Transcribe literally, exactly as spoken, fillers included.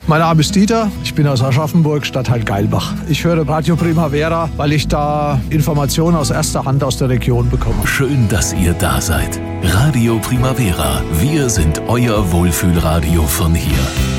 Mein Name ist Dieter, ich bin aus Aschaffenburg, Stadtteil Geilbach. Ich höre Radio Primavera, weil ich da Informationen aus erster Hand aus der Region bekomme. Schön, dass ihr da seid. Radio Primavera, wir sind euer Wohlfühlradio von hier.